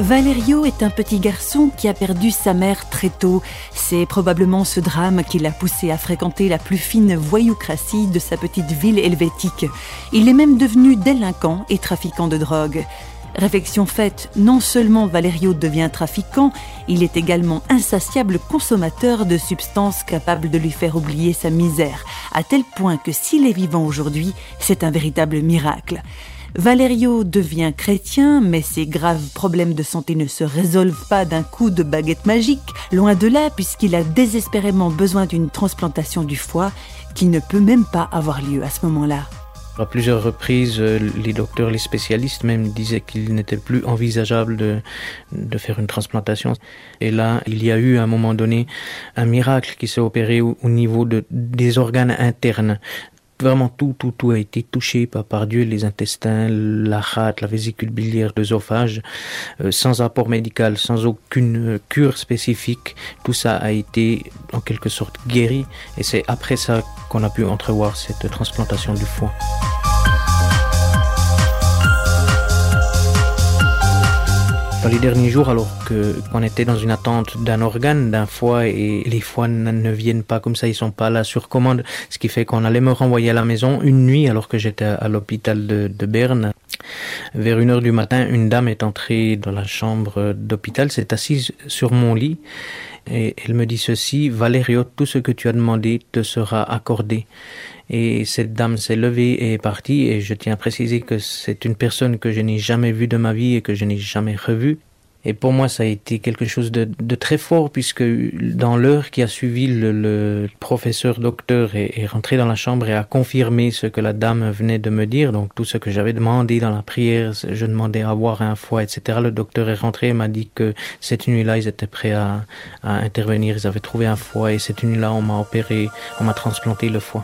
Valerio est un petit garçon qui a perdu sa mère très tôt. C'est probablement ce drame qui l'a poussé à fréquenter la plus fine voyoucratie de sa petite ville helvétique. Il est même devenu délinquant et trafiquant de drogue. Réflexion faite, non seulement Valerio devient trafiquant, il est également insatiable consommateur de substances capables de lui faire oublier sa misère, à tel point que s'il est vivant aujourd'hui, c'est un véritable miracle. Valerio devient chrétien, mais ses graves problèmes de santé ne se résolvent pas d'un coup de baguette magique, loin de là, puisqu'il a désespérément besoin d'une transplantation du foie qui ne peut même pas avoir lieu à ce moment-là. À plusieurs reprises, les docteurs, les spécialistes même disaient qu'il n'était plus envisageable de faire une transplantation. Et là, il y a eu à un moment donné un miracle qui s'est opéré au niveau des organes internes. Vraiment tout a été touché par Dieu, les intestins, la rate, la vésicule biliaire, l'œsophage, sans apport médical, sans aucune cure spécifique. Tout ça a été en quelque sorte guéri et c'est après ça qu'on a pu entrevoir cette transplantation du foie. Dans les derniers jours, alors qu'on était dans une attente d'un organe, d'un foie, et les foies ne viennent pas comme ça, ils sont pas là sur commande, ce qui fait qu'on allait me renvoyer à la maison une nuit alors que j'étais à l'hôpital de Berne. Vers 1h du matin, une dame est entrée dans la chambre d'hôpital, s'est assise sur mon lit et elle me dit ceci: Valerio, tout ce que tu as demandé te sera accordé. Et cette dame s'est levée et est partie, et je tiens à préciser que c'est une personne que je n'ai jamais vue de ma vie et que je n'ai jamais revue. Et pour moi, ça a été quelque chose de très fort, puisque dans l'heure qui a suivi, le professeur docteur est rentré dans la chambre et a confirmé ce que la dame venait de me dire. Donc tout ce que j'avais demandé dans la prière, je demandais à avoir un foie, etc. Le docteur est rentré et m'a dit que cette nuit-là, ils étaient prêts à intervenir. Ils avaient trouvé un foie et cette nuit-là, on m'a opéré, on m'a transplanté le foie.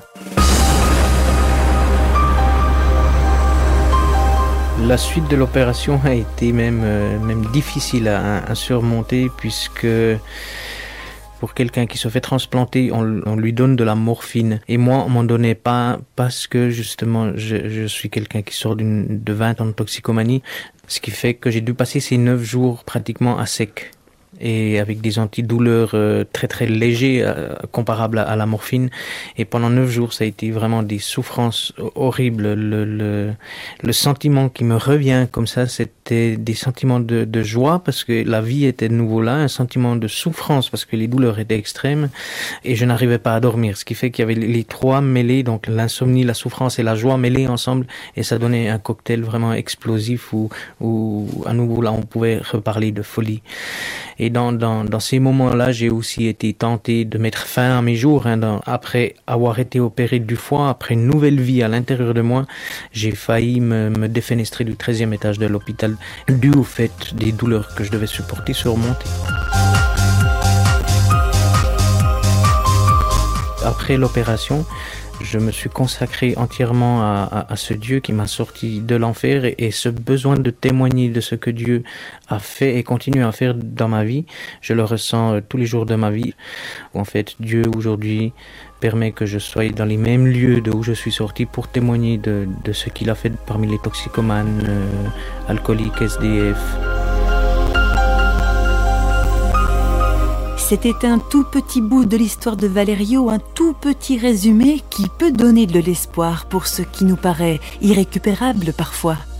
La suite de l'opération a été même difficile à surmonter, puisque pour quelqu'un qui se fait transplanter, on lui donne de la morphine. Et moi, on m'en donnait pas parce que justement, je suis quelqu'un qui sort de 20 ans de toxicomanie, ce qui fait que j'ai dû passer ces 9 jours pratiquement à sec. Et avec des antidouleurs très très légers, comparables à la morphine. Et pendant 9 jours, ça a été vraiment des souffrances horribles. Le sentiment qui me revient comme ça, c'était des sentiments de joie parce que la vie était de nouveau là, un sentiment de souffrance parce que les douleurs étaient extrêmes et je n'arrivais pas à dormir. Ce qui fait qu'il y avait les trois mêlés, donc l'insomnie, la souffrance et la joie mêlés ensemble, et ça donnait un cocktail vraiment explosif où à nouveau là on pouvait reparler de folie. Et dans ces moments-là, j'ai aussi été tenté de mettre fin à mes jours. Après avoir été opéré du foie, après une nouvelle vie à l'intérieur de moi, j'ai failli me défenestrer du 13e étage de l'hôpital, dû au fait des douleurs que je devais supporter, surmonter. Après l'opération, je me suis consacré entièrement à ce Dieu qui m'a sorti de l'enfer, et ce besoin de témoigner de ce que Dieu a fait et continue à faire dans ma vie, je le ressens tous les jours de ma vie. En fait, Dieu aujourd'hui permet que je sois dans les mêmes lieux d'où je suis sorti pour témoigner de ce qu'il a fait parmi les toxicomanes, alcooliques, SDF. C'était un tout petit bout de l'histoire de Valerio, un tout petit résumé qui peut donner de l'espoir pour ce qui nous paraît irrécupérable parfois.